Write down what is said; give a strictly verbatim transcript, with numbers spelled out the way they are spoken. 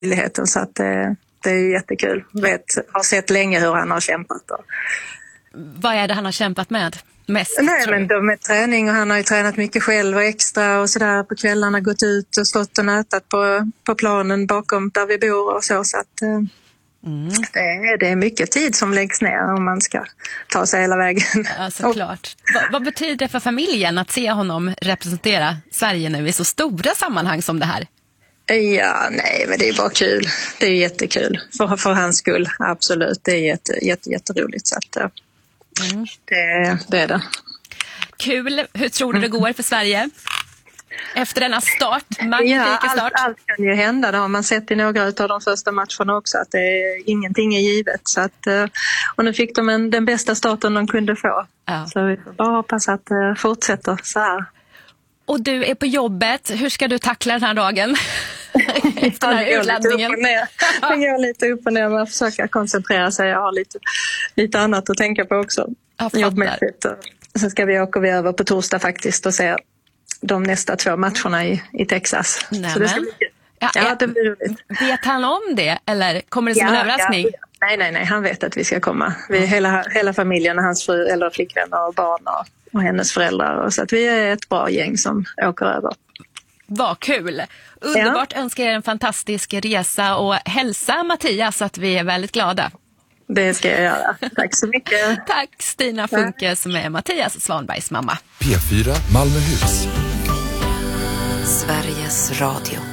möjligheten, så att det, det är ju jättekul. Vet, har sett länge hur han har kämpat. Då. Vad är det han har kämpat med mest? Nej, men då med träning, och han har ju tränat mycket själv och extra och sådär på kvällarna, gått ut och stått och nötat på, på planen bakom där vi bor och så, så att mm. det, är, det är mycket tid som läggs ner om man ska ta sig hela vägen. Ja, såklart. Va, vad betyder det för familjen att se honom representera Sverige nu i så stora sammanhang som det här? Ja, nej, men det är bara kul. Det är jättekul för, för hans skull, absolut. Det är jätte, jätte, jätteroligt, så att mm. det, det är det. Kul. Hur tror du det går för Sverige efter denna start? Ja, allt, allt kan ju hända. Det har man sett i några av de första matcherna också, att det är, ingenting är givet. Så att, och nu fick de en, den bästa starten de kunde få. Ja. Så vi får bara hoppas att det fortsätter så här. Och du är på jobbet. Hur ska du tackla den här dagen? Efter den här utladdningen. Det går lite upp och ner, men försöka koncentrera sig. Jag har lite, lite annat att tänka på också. Jobbmässigt. Sen ska vi åka vi över på torsdag faktiskt och se de nästa två matcherna i, i Texas. Nämen. Så det ska bli, ja, ja, det blir roligt. Vet han om det? Eller kommer det som ja, en överraskning? Ja. Nej, nej, nej. Han vet att vi ska komma. Vi är hela, hela familjen, hans fru, eller flickvänner och barn och, och hennes föräldrar. Och så att vi är ett bra gäng som åker över. Vad kul! Underbart, ja. Önskar er en fantastisk resa och hälsa Mattias, att vi är väldigt glada. Det ska jag göra. Tack så mycket. Tack Stina Funke som är Mattias Svanbergs mamma. P fyra Malmöhus. Sveriges Radio.